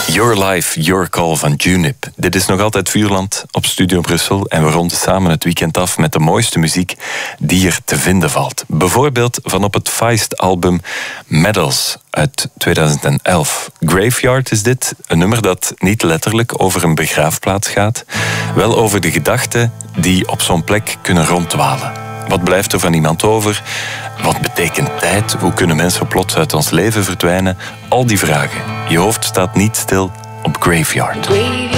Your Life, Your Call van Junip. Dit is nog altijd Vuurland op Studio Brussel en we ronden samen het weekend af met de mooiste muziek die er te vinden valt. Bijvoorbeeld van op het Feist-album Medals uit 2011. Graveyard is dit, een nummer dat niet letterlijk over een begraafplaats gaat, wel over de gedachten die op zo'n plek kunnen ronddwalen. Wat blijft er van iemand over? Wat betekent tijd? Hoe kunnen mensen plots uit ons leven verdwijnen? Al die vragen. Je hoofd staat niet stil op Graveyard.